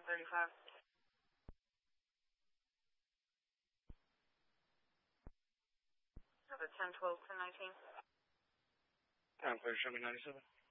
35. Have a 10, 12, 10, 19. Time clear, show me 97.